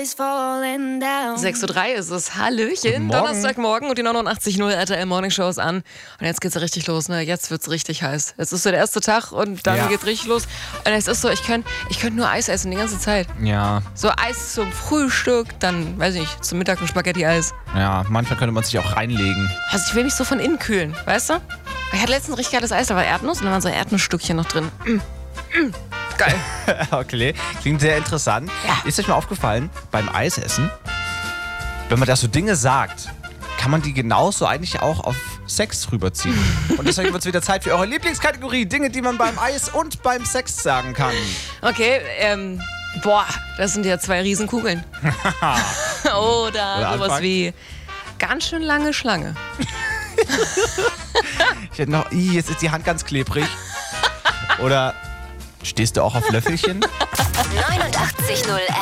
6:03 ist es. Hallöchen. Morgen. Donnerstagmorgen und die 89.0 RTL Morning Show ist an. Und jetzt geht's richtig los, ne? Jetzt wird's richtig heiß. Jetzt ist so der erste Tag und dann geht's richtig los. Und es ist so, ich könnte nur Eis essen die ganze Zeit. Ja. So Eis zum Frühstück, dann, weiß ich nicht, zum Mittag ein Spaghetti-Eis. Ja, manchmal könnte man sich auch reinlegen. Also ich will mich so von innen kühlen, weißt du? Ich hatte letztens richtig geiles Eis, da war Erdnuss und da waren so Erdnussstückchen noch drin. Geil. Okay, klingt sehr interessant. Ja. Ist euch mal aufgefallen, beim Eisessen, wenn man da so Dinge sagt, kann man die genauso eigentlich auch auf Sex rüberziehen. Und deswegen wird es wieder Zeit für eure Lieblingskategorie. Dinge, die man beim Eis und beim Sex sagen kann. Okay, das sind ja 2 Riesenkugeln. Oder sowas anfangen? wie ganz schön lange Schlange. Ich hätte noch, jetzt ist die Hand ganz klebrig. Oder stehst du auch auf Löffelchen? 89.0